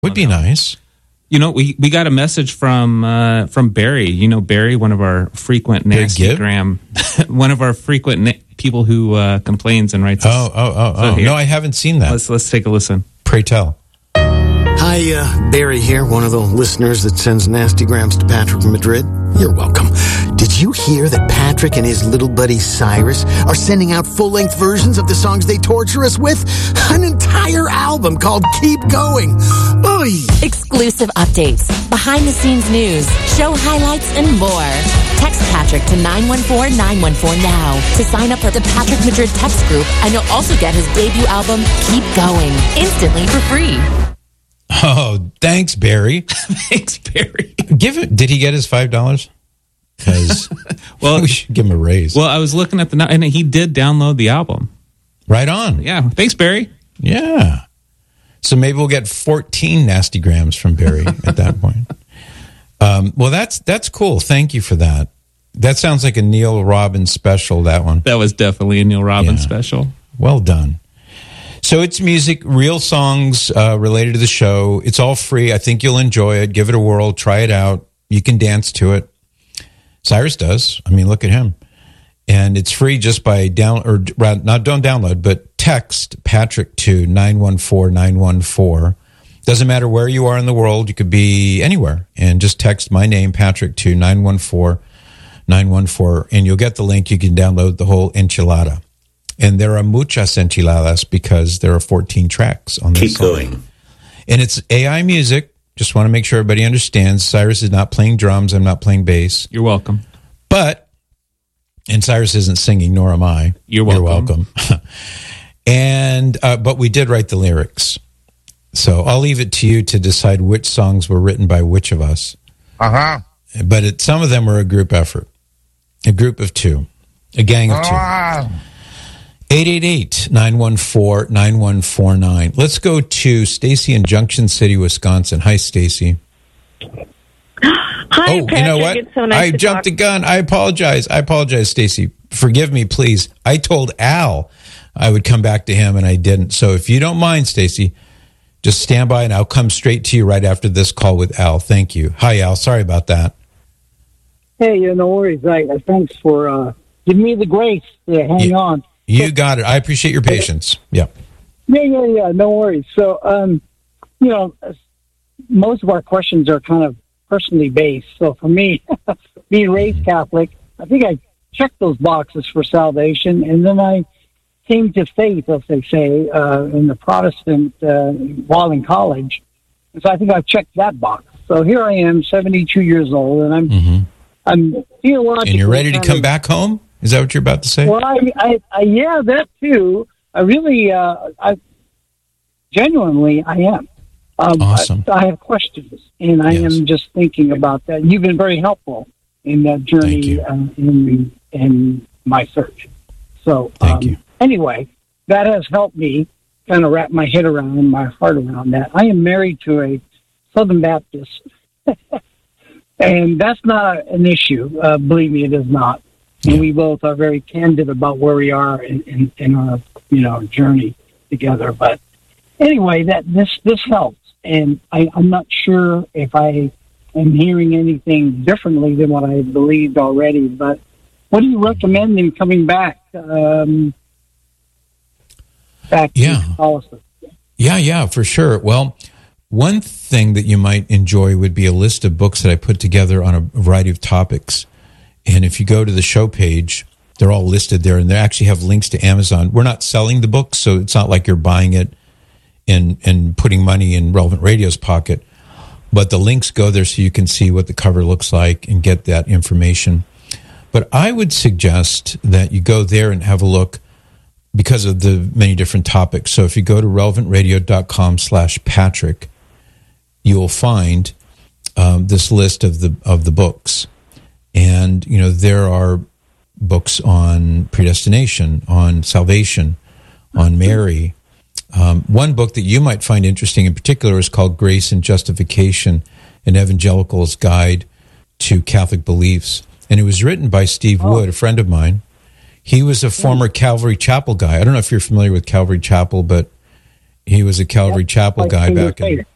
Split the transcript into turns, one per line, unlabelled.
Would be nice.
You know, we got a message from Barry. You know, Barry, one of our frequent Nastygram, one of our frequent people who complains and writes.
Oh! No, I haven't seen that.
Let's take a listen.
Pray tell.
Hi, Barry here, one of the listeners that sends nastygrams to Patrick in Madrid. You're welcome. Did you hear that Patrick and his little buddy Cyrus are sending out full-length versions of the songs they torture us with? An entire album called Keep Going. Oy.
Exclusive updates, behind-the-scenes news, show highlights, and more. Text Patrick to 914-914 now to sign up for the Patrick Madrid text group, and you'll also get his debut album, Keep Going, instantly for free.
Oh, thanks, Barry.
Thanks, Barry.
Did he get his $5? Because we should give him a raise.
Well, I was looking at and he did download the album.
Right on.
Yeah. Thanks, Barry.
Yeah. So maybe we'll get 14 nastygrams from Barry at that point. Well, that's cool. Thank you for that. That sounds like a Neil Robbins special, that one.
That was definitely a Neil Robbins special.
Well done. So it's music, real songs related to the show. It's all free. I think you'll enjoy it. Give it a whirl. Try it out. You can dance to it. Cyrus does. I mean, look at him. And it's free just by don't download, but text Patrick to 914-914. Doesn't matter where you are in the world. You could be anywhere. And just text my name, Patrick, to 914-914. And you'll get the link. You can download the whole enchilada. And there are muchas enchiladas because there are 14 tracks on this song. Keep going. And it's AI music. Just want to make sure everybody understands. Cyrus is not playing drums. I'm not playing bass.
You're welcome.
And Cyrus isn't singing, nor am I.
You're welcome.
And but we did write the lyrics. So I'll leave it to you to decide which songs were written by which of us.
Uh-huh.
But some of them were a group effort. A group of two. A gang of two. 888-914-9149. Let's go to Stacy in Junction City, Wisconsin. Hi, Stacy.
Hi, Patrick.
You know what?
It's so nice
I jumped the gun. I apologize, Stacy. Forgive me, please. I told Al I would come back to him, and I didn't. So if you don't mind, Stacy, just stand by, and I'll come straight to you right after this call with Al. Thank you. Hi, Al. Sorry about that.
Hey, no worries. Thanks for giving me the grace to hang on.
You got it. I appreciate your patience. Yeah.
Yeah. No worries. So, most of our questions are kind of personally based. So for me, being raised Catholic, I think I checked those boxes for salvation, and then I came to faith, as they say, in the Protestant while in college. And so I think I've checked that box. So here I am, 72 years old, and I'm theologically.
And you're ready to come back home? Is that what you're about to say?
Well, yeah, that too. I really, genuinely, I am.
Awesome.
I have questions, and I am just thinking about that. You've been very helpful in that journey in my search. So,
Thank you.
Anyway, that has helped me kind of wrap my head around and my heart around that. I am married to a Southern Baptist, and that's not an issue. Believe me, it is not. And we both are very candid about where we are in our journey together. But anyway, this helps, and I'm not sure if I am hearing anything differently than what I believed already. But what do you recommend in coming back? To Catholicism?
Yeah, for sure. Well, one thing that you might enjoy would be a list of books that I put together on a variety of topics. And if you go to the show page, they're all listed there, and they actually have links to Amazon. We're not selling the books, so it's not like you're buying it and putting money in Relevant Radio's pocket. But the links go there so you can see what the cover looks like and get that information. But I would suggest that you go there and have a look because of the many different topics. So if you go to relevantradio.com/Patrick, you will find this list of the books. And, there are books on predestination, on salvation, on Mary. One book that you might find interesting in particular is called Grace and Justification, an Evangelical's Guide to Catholic Beliefs. And it was written by Steve Wood, a friend of mine. He was a former Calvary Chapel guy. I don't know if you're familiar with Calvary Chapel, but he was a Calvary Chapel guy back in...